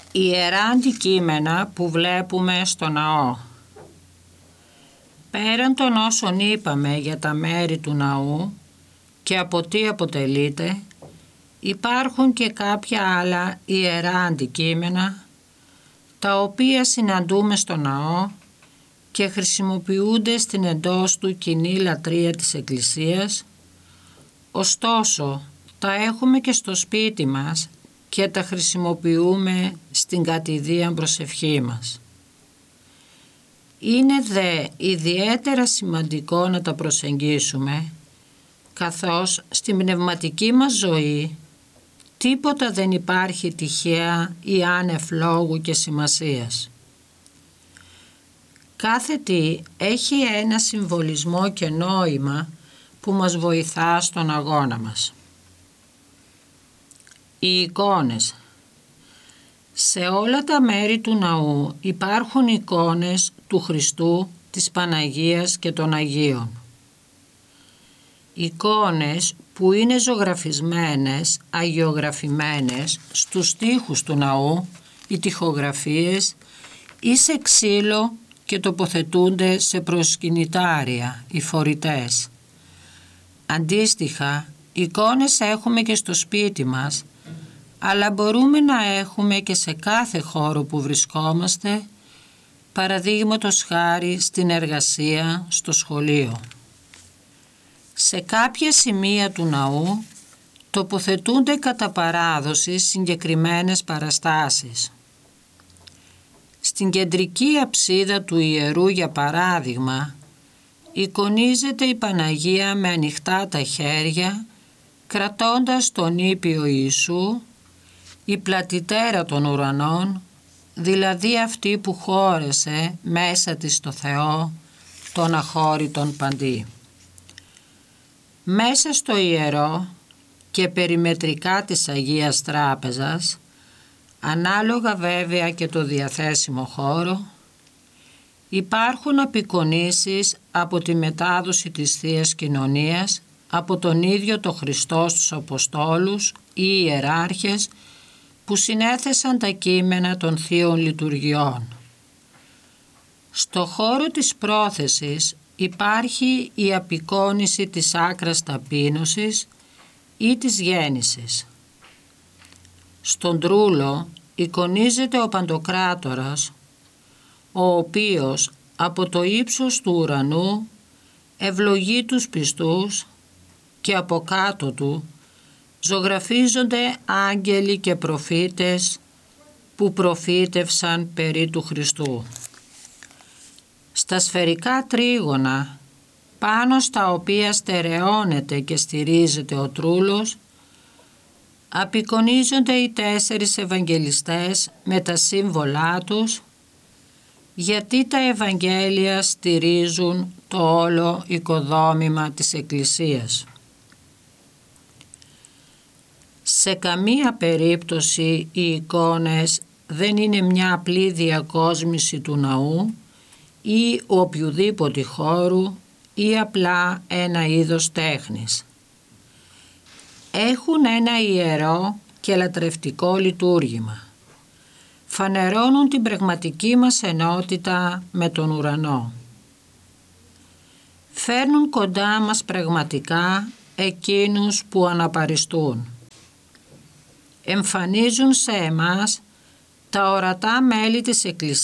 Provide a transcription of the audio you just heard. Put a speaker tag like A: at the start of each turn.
A: Ιερά αντικείμενα που βλέπουμε στο ναό. Πέραν των όσων είπαμε για τα μέρη του ναού και από τι αποτελείται, υπάρχουν και κάποια άλλα ιερά αντικείμενα τα οποία συναντούμε στο ναό και χρησιμοποιούνται στην εντός του κοινή λατρεία της Εκκλησίας, ωστόσο τα έχουμε και στο σπίτι μας και τα χρησιμοποιούμε στην κατηδίαν προσευχή μας. Είναι δε ιδιαίτερα σημαντικό να τα προσεγγίσουμε, καθώς στην πνευματική μας ζωή τίποτα δεν υπάρχει τυχαία ή άνευ λόγου και σημασίας. Κάθε τι έχει ένα συμβολισμό και νόημα που μας βοηθά στον αγώνα μας. Οι εικόνες. Σε όλα τα μέρη του ναού υπάρχουν εικόνες του Χριστού, της Παναγίας και των Αγίων. Εικόνες που είναι ζωγραφισμένες, αγιογραφημένες στους τοίχους του ναού, οι τοιχογραφίες ή σε ξύλο και τοποθετούνται σε προσκυνητάρια, οι φορητές. Αντίστοιχα, εικόνες έχουμε και στο σπίτι μας, αλλά μπορούμε να έχουμε και σε κάθε χώρο που βρισκόμαστε, παραδείγματος χάρη στην εργασία, στο σχολείο. Σε κάποια σημεία του ναού τοποθετούνται κατά παράδοση συγκεκριμένες παραστάσεις. Στην κεντρική αψίδα του ιερού, για παράδειγμα, εικονίζεται η Παναγία με ανοιχτά τα χέρια, κρατώντας τον ήπιο Ιησού, η πλατητέρα των ουρανών, δηλαδή αυτή που χώρεσε μέσα της στο Θεό, τον αχώρητον παντί. Μέσα στο ιερό και περιμετρικά της Αγίας Τράπεζας, ανάλογα βέβαια και το διαθέσιμο χώρο, υπάρχουν απεικονίσεις από τη μετάδοση της Θείας Κοινωνίας από τον ίδιο το Χριστό στους Αποστόλους ή ιεράρχες που συνέθεσαν τα κείμενα των Θείων Λειτουργιών. Στο χώρο της πρόθεσης υπάρχει η απεικόνιση της άκρας ταπείνωσης ή της γέννησης. Στον τρούλο εικονίζεται ο Παντοκράτορας, ο οποίος από το ύψος του ουρανού ευλογεί τους πιστούς και από κάτω του ζωγραφίζονται άγγελοι και προφήτες που προφήτευσαν περί του Χριστού. Στα σφαιρικά τρίγωνα, πάνω στα οποία στερεώνεται και στηρίζεται ο τρούλος, απεικονίζονται οι 4 Ευαγγελιστές με τα σύμβολά τους, γιατί τα Ευαγγέλια στηρίζουν το όλο οικοδόμημα της Εκκλησίας. Σε καμία περίπτωση οι εικόνες δεν είναι μια απλή διακόσμηση του ναού ή οποιουδήποτε χώρου ή απλά ένα είδος τέχνης. Έχουν ένα ιερό και λατρευτικό λειτουργήμα. Φανερώνουν την πραγματική μας ενότητα με τον ουρανό. Φέρνουν κοντά μας πραγματικά εκείνους που αναπαριστούν. Εμφανίζουν σε εμάς τα ορατά μέλη της Εκκλησίας